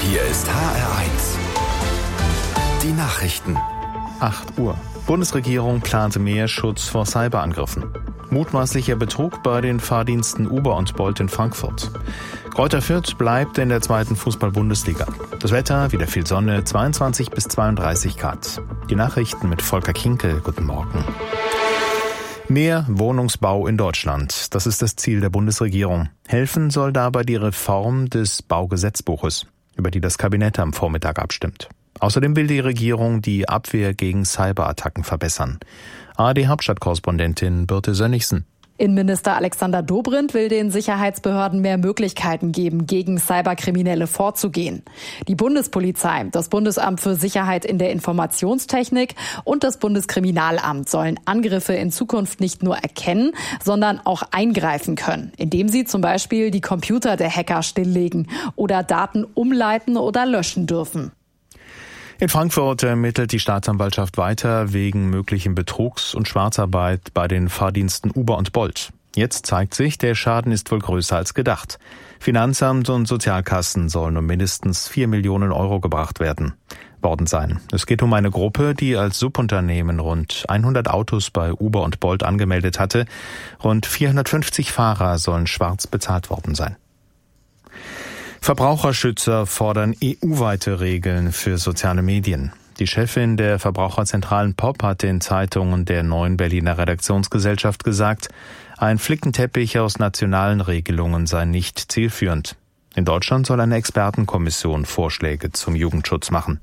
Hier ist HR1. Die Nachrichten. 8 Uhr. Bundesregierung plante mehr Schutz vor Cyberangriffen. Mutmaßlicher Betrug bei den Fahrdiensten Uber und Bolt in Frankfurt. Greuther Fürth bleibt in der 2. Fußball-Bundesliga. Das Wetter, wieder viel Sonne, 22 bis 32 Grad. Die Nachrichten mit Volker Kinkel. Guten Morgen. Mehr Wohnungsbau in Deutschland. Das ist das Ziel der Bundesregierung. Helfen soll dabei die Reform des Baugesetzbuches, über die das Kabinett am Vormittag abstimmt. Außerdem will die Regierung die Abwehr gegen Cyberattacken verbessern. ARD-Hauptstadtkorrespondentin Birte Sönnigsen. Innenminister Alexander Dobrindt will den Sicherheitsbehörden mehr Möglichkeiten geben, gegen Cyberkriminelle vorzugehen. Die Bundespolizei, das Bundesamt für Sicherheit in der Informationstechnik und das Bundeskriminalamt sollen Angriffe in Zukunft nicht nur erkennen, sondern auch eingreifen können, indem sie zum Beispiel die Computer der Hacker stilllegen oder Daten umleiten oder löschen dürfen. In Frankfurt ermittelt die Staatsanwaltschaft weiter wegen möglichen Betrugs und Schwarzarbeit bei den Fahrdiensten Uber und Bolt. Jetzt zeigt sich, der Schaden ist wohl größer als gedacht. Finanzamt und Sozialkassen sollen um mindestens 4 Millionen Euro gebracht worden sein. Es geht um eine Gruppe, die als Subunternehmen rund 100 Autos bei Uber und Bolt angemeldet hatte. Rund 450 Fahrer sollen schwarz bezahlt worden sein. Verbraucherschützer fordern EU-weite Regeln für soziale Medien. Die Chefin der Verbraucherzentralen POP hat den Zeitungen der Neuen Berliner Redaktionsgesellschaft gesagt, ein Flickenteppich aus nationalen Regelungen sei nicht zielführend. In Deutschland soll eine Expertenkommission Vorschläge zum Jugendschutz machen.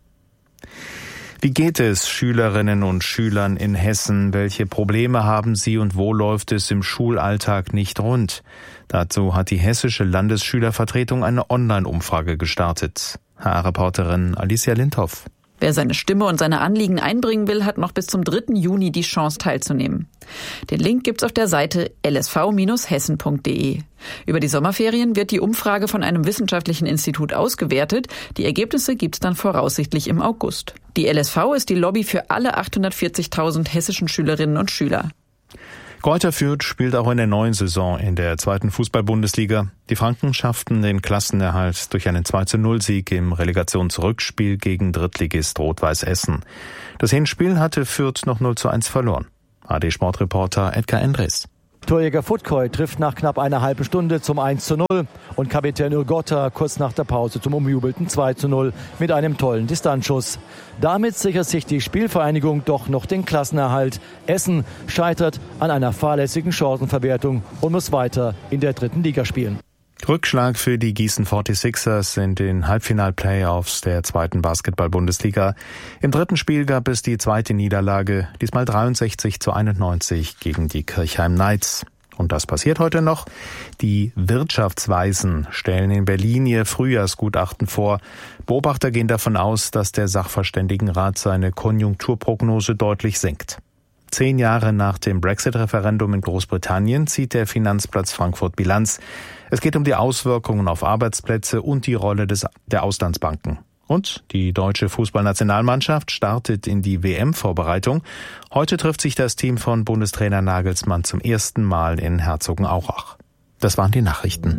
Wie geht es Schülerinnen und Schülern in Hessen? Welche Probleme haben sie und wo läuft es im Schulalltag nicht rund? Dazu hat die hessische Landesschülervertretung eine Online-Umfrage gestartet. HR-Reporterin Alicia Lindhoff. Wer seine Stimme und seine Anliegen einbringen will, hat noch bis zum 3. Juni die Chance teilzunehmen. Den Link gibt's auf der Seite lsv-hessen.de. Über die Sommerferien wird die Umfrage von einem wissenschaftlichen Institut ausgewertet. Die Ergebnisse gibt's dann voraussichtlich im August. Die LSV ist die Lobby für alle 840.000 hessischen Schülerinnen und Schüler. Greuther Fürth spielt auch in der neuen Saison in der 2. Fußball-Bundesliga. Die Franken schafften den Klassenerhalt durch einen 2:0-Sieg im Relegationsrückspiel gegen Drittligist Rot-Weiß Essen. Das Hinspiel hatte Fürth noch 0:1 verloren. AD-Sportreporter Edgar Endres. Torjäger Futkoy trifft nach knapp einer halben Stunde zum 1:0 und Kapitän Urgotta kurz nach der Pause zum umjubelten 2:0 mit einem tollen Distanzschuss. Damit sichert sich die Spielvereinigung doch noch den Klassenerhalt. Essen scheitert an einer fahrlässigen Chancenverwertung und muss weiter in der 3. Liga spielen. Rückschlag für die Gießen 46ers in den Halbfinal-Playoffs der 2. Basketball-Bundesliga. Im 3. Spiel gab es die 2. Niederlage, diesmal 63:91 gegen die Kirchheim Knights. Und das passiert heute noch. Die Wirtschaftsweisen stellen in Berlin ihr Frühjahrsgutachten vor. Beobachter gehen davon aus, dass der Sachverständigenrat seine Konjunkturprognose deutlich senkt. 10 Jahre nach dem Brexit-Referendum in Großbritannien zieht der Finanzplatz Frankfurt Bilanz. Es geht um die Auswirkungen auf Arbeitsplätze und die Rolle der Auslandsbanken. Und die deutsche Fußballnationalmannschaft startet in die WM-Vorbereitung. Heute trifft sich das Team von Bundestrainer Nagelsmann zum ersten Mal in Herzogenaurach. Das waren die Nachrichten.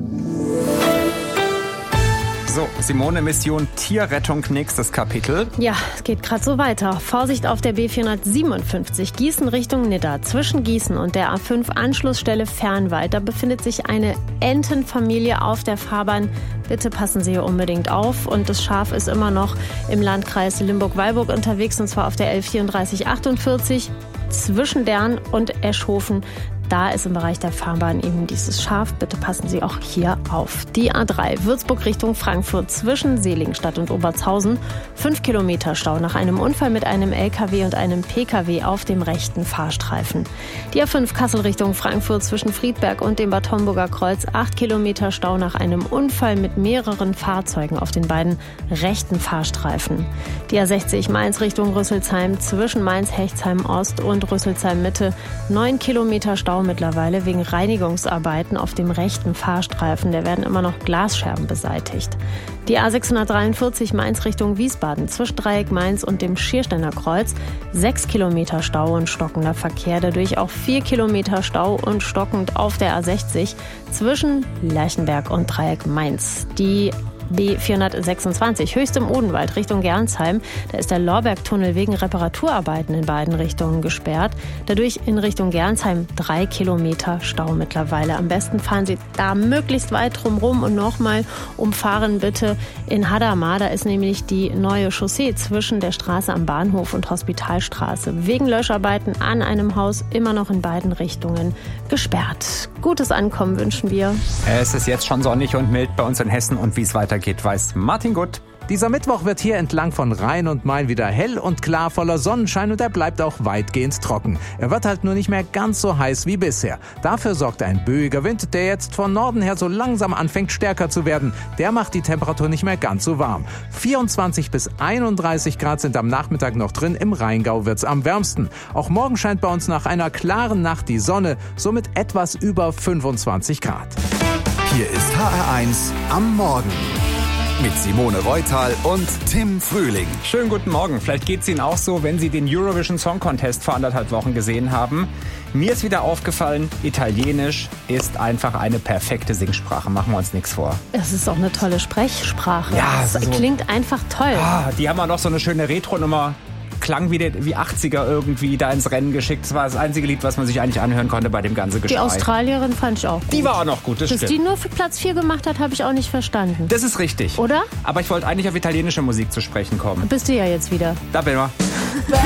So, Simone, Mission Tierrettung, nächstes Kapitel. Ja, es geht gerade so weiter. Vorsicht auf der B457 Gießen Richtung Nidda. Zwischen Gießen und der A5 Anschlussstelle Fernwald. Da befindet sich eine Entenfamilie auf der Fahrbahn. Bitte passen Sie hier unbedingt auf. Und das Schaf ist immer noch im Landkreis Limburg-Weilburg unterwegs, und zwar auf der L3448 zwischen Dern und Eschhofen. Da ist im Bereich der Fahrbahn eben dieses Schaf. Bitte passen Sie auch hier auf. Die A3 Würzburg Richtung Frankfurt zwischen Seligenstadt und Obertshausen. 5 Kilometer Stau nach einem Unfall mit einem LKW und einem PKW auf dem rechten Fahrstreifen. Die A5 Kassel Richtung Frankfurt zwischen Friedberg und dem Bad Homburger Kreuz. 8 Kilometer Stau nach einem Unfall mit mehreren Fahrzeugen auf den beiden rechten Fahrstreifen. Die A60 Mainz Richtung Rüsselsheim zwischen Mainz-Hechtsheim Ost und Rüsselsheim Mitte. 9 Kilometer Stau mittlerweile wegen Reinigungsarbeiten auf dem rechten Fahrstreifen. Da werden immer noch Glasscherben beseitigt. Die A643 Mainz Richtung Wiesbaden zwischen Dreieck Mainz und dem Schiersteiner Kreuz. 6 Kilometer Stau und stockender Verkehr. Dadurch auch 4 Kilometer Stau und stockend auf der A60 zwischen Lerchenberg und Dreieck Mainz. Die B426 Höchst im Odenwald Richtung Gernsheim. Da ist der Lorbergtunnel wegen Reparaturarbeiten in beiden Richtungen gesperrt. Dadurch in Richtung Gernsheim 3 Kilometer Stau mittlerweile. Am besten fahren Sie da möglichst weit drumherum und nochmal umfahren bitte in Hadamar. Da ist nämlich die neue Chaussee zwischen der Straße am Bahnhof und Hospitalstraße wegen Löscharbeiten an einem Haus immer noch in beiden Richtungen gesperrt. Gutes Ankommen wünschen wir. Es ist jetzt schon sonnig und mild bei uns in Hessen und wie es weitergeht, weiß Martin Gutt. Dieser Mittwoch wird hier entlang von Rhein und Main wieder hell und klar, voller Sonnenschein, und er bleibt auch weitgehend trocken. Er wird halt nur nicht mehr ganz so heiß wie bisher. Dafür sorgt ein böiger Wind, der jetzt von Norden her so langsam anfängt stärker zu werden. Der macht die Temperatur nicht mehr ganz so warm. 24 bis 31 Grad sind am Nachmittag noch drin, im Rheingau wird's am wärmsten. Auch morgen scheint bei uns nach einer klaren Nacht die Sonne, somit etwas über 25 Grad. Hier ist HR1 am Morgen. Mit Simone Reutal und Tim Frühling. Schönen guten Morgen. Vielleicht geht es Ihnen auch so, wenn Sie den Eurovision Song Contest vor 1,5 Wochen gesehen haben. Mir ist wieder aufgefallen, Italienisch ist einfach eine perfekte Singsprache. Machen wir uns nichts vor. Es ist auch eine tolle Sprechsprache. Ja, es klingt einfach toll. Die haben auch noch so eine schöne Retro-Nummer. Klang wie 80er irgendwie da ins Rennen geschickt. Das war das einzige Lied, was man sich eigentlich anhören konnte bei dem ganzen Geschrei. Die Australierin fand ich auch gut. Die war auch noch gut, das Dass stimmt. die nur für Platz 4 gemacht hat, habe ich auch nicht verstanden. Das ist richtig. Oder? Aber ich wollte eigentlich auf italienische Musik zu sprechen kommen. Bist du ja jetzt wieder. Da bin ich.